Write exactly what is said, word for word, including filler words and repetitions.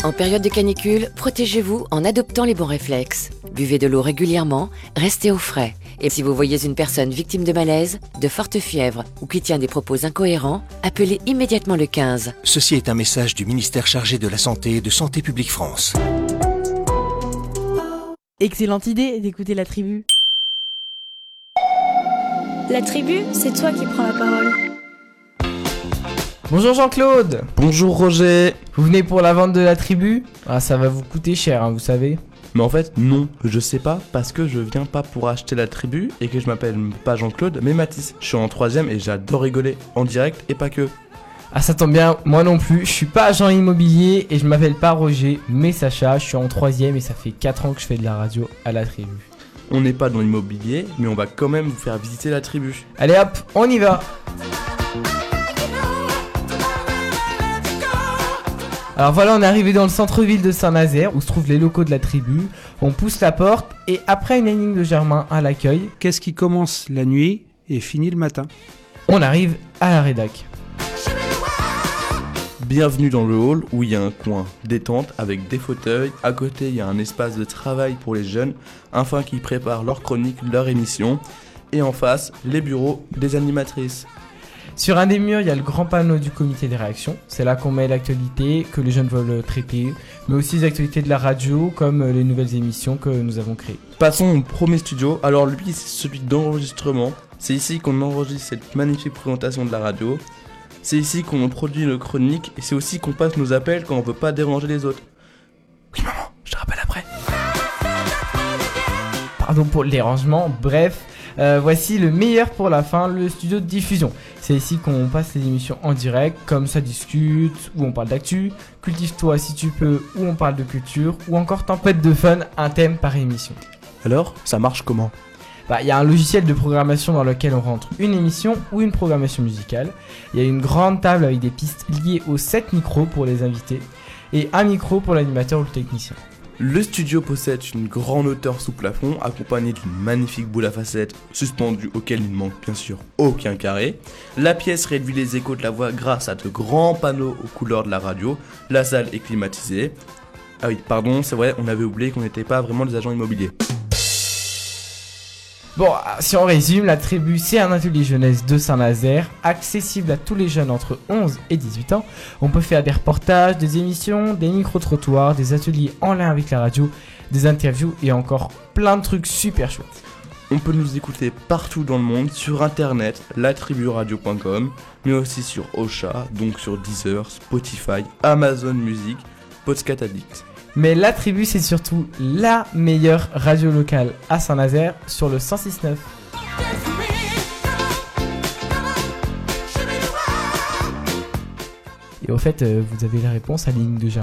En période de canicule, protégez-vous en adoptant les bons réflexes. Buvez de l'eau régulièrement, restez au frais. Et si vous voyez une personne victime de malaise, de forte fièvre ou qui tient des propos incohérents, appelez immédiatement le quinze. Ceci est un message du ministère chargé de la Santé et de Santé publique France. Excellente idée d'écouter la tribu. La tribu, c'est toi qui prends la parole. Bonjour Jean-Claude. Bonjour Roger. Vous venez pour la vente de la tribu ? Ah, ça va vous coûter cher, hein, vous savez. Mais en fait, non, je sais pas, parce que je viens pas pour acheter la tribu et que je m'appelle pas Jean-Claude, mais Mathis. Je suis en troisième et j'adore rigoler, en direct et pas que. Ah, ça tombe bien, moi non plus, je suis pas agent immobilier et je m'appelle pas Roger, mais Sacha, je suis en troisième et ça fait quatre ans que je fais de la radio à la tribu. On n'est pas dans l'immobilier, mais on va quand même vous faire visiter la tribu. Allez hop, on y va. Alors voilà, on est arrivé dans le centre-ville de Saint-Nazaire où se trouvent les locaux de la tribu. On pousse la porte et après une énigme de Germain à l'accueil, qu'est-ce qui commence la nuit et finit le matin ? On arrive à la rédac. Bienvenue dans le hall où il y a un coin détente avec des fauteuils. À côté, il y a un espace de travail pour les jeunes afin qu'ils préparent leur chronique, leur émission. Et en face, les bureaux des animatrices. Sur un des murs, il y a le grand panneau du comité de réaction. C'est là qu'on met l'actualité que les jeunes veulent traiter, mais aussi les actualités de la radio, comme les nouvelles émissions que nous avons créées. Passons au premier studio. Alors lui, c'est celui d'enregistrement. C'est ici qu'on enregistre cette magnifique présentation de la radio. C'est ici qu'on produit nos chroniques et c'est aussi qu'on passe nos appels quand on veut pas déranger les autres. Oui maman, je te rappelle après. Pardon pour le dérangement, bref. Euh, voici le meilleur pour la fin, le studio de diffusion. C'est ici qu'on passe les émissions en direct, comme Ça discute, où on parle d'actu, Cultive-toi si tu peux, où on parle de culture, ou encore Tempête de fun, un thème par émission. Alors, ça marche comment ? Bah, y a un logiciel de programmation dans lequel on rentre une émission ou une programmation musicale. Il y a une grande table avec des pistes liées aux sept micros pour les invités, et un micro pour l'animateur ou le technicien. Le studio possède une grande hauteur sous plafond, accompagnée d'une magnifique boule à facettes suspendue auquel il ne manque bien sûr aucun carré. La pièce réduit les échos de la voix grâce à de grands panneaux aux couleurs de la radio. La salle est climatisée. Ah oui, pardon, c'est vrai, on avait oublié qu'on n'était pas vraiment des agents immobiliers. Bon, si on résume, la tribu, c'est un atelier jeunesse de Saint-Nazaire, accessible à tous les jeunes entre onze et dix-huit ans. On peut faire des reportages, des émissions, des micro-trottoirs, des ateliers en lien avec la radio, des interviews et encore plein de trucs super chouettes. On peut nous écouter partout dans le monde, sur internet, la tribu radio point com, mais aussi sur Ocha, donc sur Deezer, Spotify, Amazon Music, Podcast Addict. Mais la tribu, c'est surtout la meilleure radio locale à Saint-Nazaire sur le cent six neuf. Et au fait, euh, vous avez la réponse à l'énigme de Germain ?